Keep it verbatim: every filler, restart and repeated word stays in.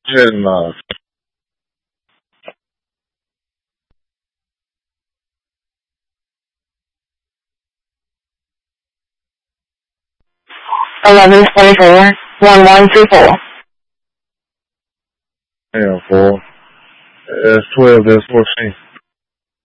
ten live. eleven twenty-four, one one two four. Damn, fool. That's twelve, that's fourteen.